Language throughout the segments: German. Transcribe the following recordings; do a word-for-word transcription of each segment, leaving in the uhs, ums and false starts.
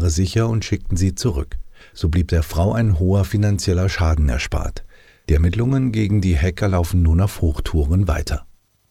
Ware sicher und schickten sie zurück. So blieb der Frau ein hoher finanzieller Schaden erspart. Die Ermittlungen gegen die Hacker laufen nun auf Hochtouren weiter.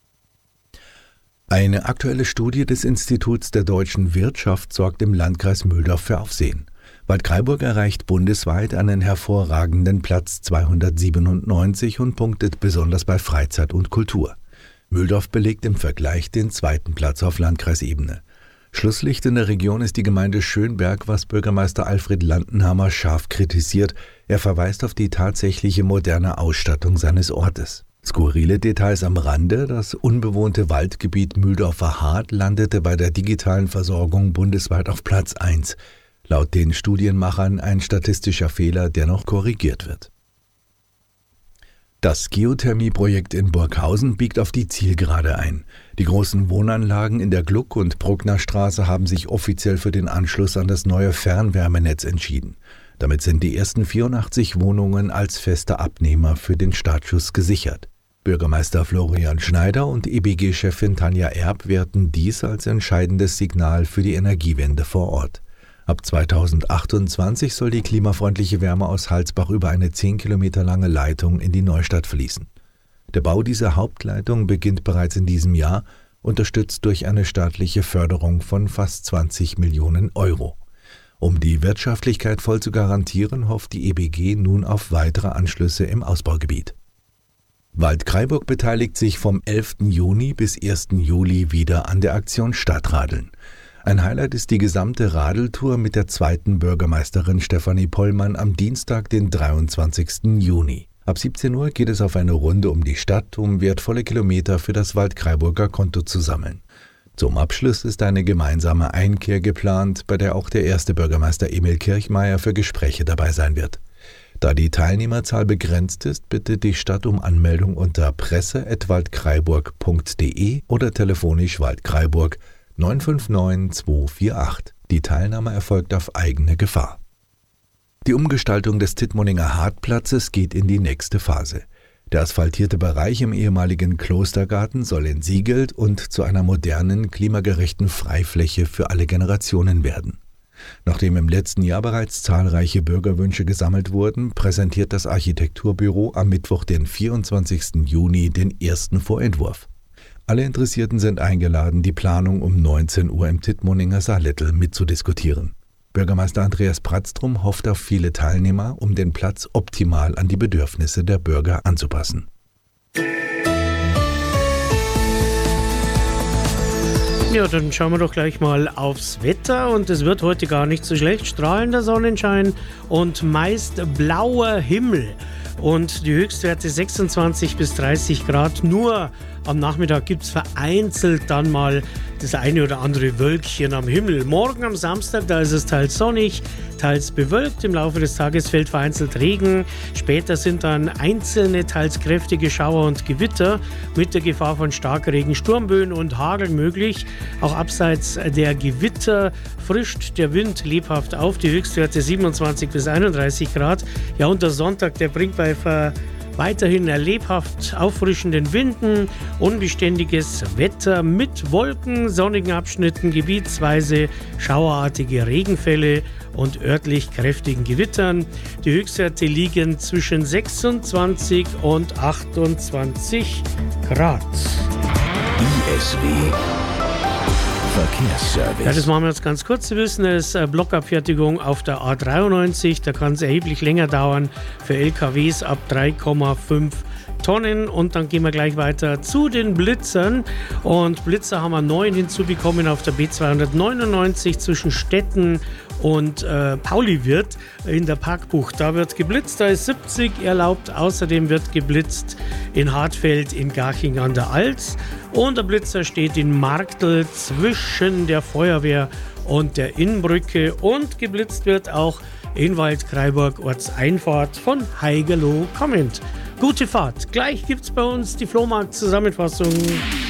Eine aktuelle Studie des Instituts der deutschen Wirtschaft sorgt im Landkreis Mühldorf für Aufsehen. Waldkraiburg erreicht bundesweit einen hervorragenden Platz zweihundertsiebenundneunzig und punktet besonders bei Freizeit und Kultur. Mühldorf belegt im Vergleich den zweiten Platz auf Landkreisebene. Schlusslicht in der Region ist die Gemeinde Schönberg, was Bürgermeister Alfred Landenhammer scharf kritisiert. Er verweist auf die tatsächliche moderne Ausstattung seines Ortes. Skurrile Details am Rande: Das unbewohnte Waldgebiet Mühldorfer Hart landete bei der digitalen Versorgung bundesweit auf Platz eins. Laut den Studienmachern ein statistischer Fehler, der noch korrigiert wird. Das Geothermieprojekt in Burghausen biegt auf die Zielgerade ein. Die großen Wohnanlagen in der Gluck- und Brucknerstraße haben sich offiziell für den Anschluss an das neue Fernwärmenetz entschieden. Damit sind die ersten vierundachtzig Wohnungen als fester Abnehmer für den Startschuss gesichert. Bürgermeister Florian Schneider und E B G-Chefin Tanja Erb werten dies als entscheidendes Signal für die Energiewende vor Ort. Ab zweitausendachtundzwanzig soll die klimafreundliche Wärme aus Halsbach über eine zehn Kilometer lange Leitung in die Neustadt fließen. Der Bau dieser Hauptleitung beginnt bereits in diesem Jahr, unterstützt durch eine staatliche Förderung von fast zwanzig Millionen Euro. Um die Wirtschaftlichkeit voll zu garantieren, hofft die E B G nun auf weitere Anschlüsse im Ausbaugebiet. Waldkraiburg beteiligt sich vom elften Juni bis ersten Juli wieder an der Aktion Stadtradeln. Ein Highlight ist die gesamte Radeltour mit der zweiten Bürgermeisterin Stefanie Pollmann am Dienstag, den dreiundzwanzigsten Juni. Ab siebzehn Uhr geht es auf eine Runde um die Stadt, um wertvolle Kilometer für das Waldkraiburger Konto zu sammeln. Zum Abschluss ist eine gemeinsame Einkehr geplant, bei der auch der erste Bürgermeister Emil Kirchmeier für Gespräche dabei sein wird. Da die Teilnehmerzahl begrenzt ist, bittet die Stadt um Anmeldung unter presse at waldkraiburg punkt de oder telefonisch Waldkraiburg neun fünf neun zwei vier acht. Die Teilnahme erfolgt auf eigene Gefahr. Die Umgestaltung des Tittmoninger Hartplatzes geht in die nächste Phase. Der asphaltierte Bereich im ehemaligen Klostergarten soll entsiegelt und zu einer modernen, klimagerechten Freifläche für alle Generationen werden. Nachdem im letzten Jahr bereits zahlreiche Bürgerwünsche gesammelt wurden, präsentiert das Architekturbüro am Mittwoch, den vierundzwanzigsten Juni, den ersten Vorentwurf. Alle Interessierten sind eingeladen, die Planung um neunzehn Uhr im Tittmoninger Saarlettel mitzudiskutieren. Bürgermeister Andreas Pratztrum hofft auf viele Teilnehmer, um den Platz optimal an die Bedürfnisse der Bürger anzupassen. Ja, dann schauen wir doch gleich mal aufs Wetter und es wird heute gar nicht so schlecht. Strahlender Sonnenschein und meist blauer Himmel und die Höchstwerte sechsundzwanzig bis dreißig Grad. Nur am Nachmittag gibt es vereinzelt dann mal das eine oder andere Wölkchen am Himmel. Morgen am Samstag, da ist es teils sonnig, teils bewölkt. Im Laufe des Tages fällt vereinzelt Regen. Später sind dann einzelne, teils kräftige Schauer und Gewitter mit der Gefahr von Starkregen, Sturmböen und Hagel möglich. Auch abseits der Gewitter frischt der Wind lebhaft auf. Die Höchstwerte siebenundzwanzig bis einunddreißig Grad. Ja, und der Sonntag, der bringt bei Ver weiterhin lebhaft auffrischenden Winden, unbeständiges Wetter mit Wolken, sonnigen Abschnitten, gebietsweise schauerartige Regenfälle und örtlich kräftigen Gewittern. Die Höchstwerte liegen zwischen sechsundzwanzig und achtundzwanzig Grad. I S W Verkehrsservice. Ja, das machen wir jetzt ganz kurz. Sie wissen, es ist Blockabfertigung auf der A dreiundneunzig. Da kann es erheblich länger dauern für L K Ws ab drei Komma fünf Tonnen. Und dann gehen wir gleich weiter zu den Blitzern. Und Blitzer haben wir neun hinzubekommen auf der B zweihundertneunundneunzig zwischen Stetten und äh, Pauliwirt in der Parkbucht. Da wird geblitzt, da ist siebzig erlaubt. Außerdem wird geblitzt in Hartfeld, in Garching an der Alz. Und der Blitzer steht in Marktl zwischen der Feuerwehr und der Innbrücke. Und geblitzt wird auch in Waldkraiburg Ortseinfahrt von Haigerloh kommend. Gute Fahrt. Gleich gibt's bei uns die Flohmarkt-Zusammenfassung.